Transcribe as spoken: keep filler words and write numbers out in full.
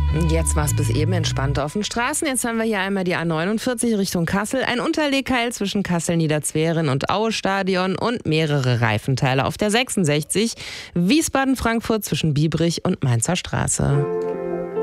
Jetzt war es bis eben entspannt auf den Straßen. Jetzt haben wir hier einmal die A neunundvierzig Richtung Kassel. Ein Unterlegkeil zwischen Kassel-Niederzweren und Aue-Stadion und mehrere Reifenteile auf der sechsundsechzig. Wiesbaden-Frankfurt zwischen Biebrich und Mainzer Straße.